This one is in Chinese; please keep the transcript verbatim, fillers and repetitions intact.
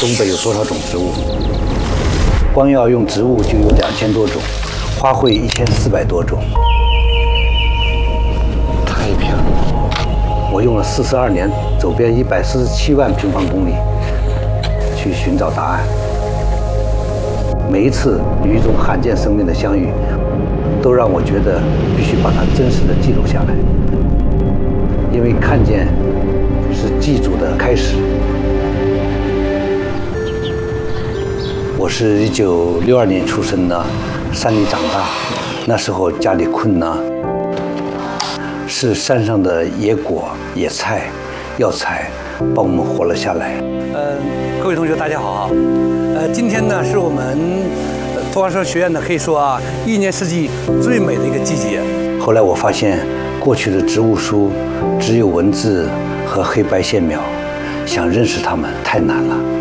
东北有多少种植物？光要用植物就有两千多种，花卉一千四百多种。太平，我用了四十二年，走遍一百四十七万平方公里，去寻找答案。每一次与一种罕见生命的相遇，都让我觉得必须把它真实的记录下来，因为看见是记住的开始。我是一九六二年出生的，山里长大，那时候家里困难，是山上的野果、野菜、药材帮我们活了下来。呃，各位同学，大家好。呃，今天呢是我们托儿所学院呢，可以说啊，一年四季最美的一个季节。后来我发现，过去的植物书只有文字和黑白线描，想认识它们太难了。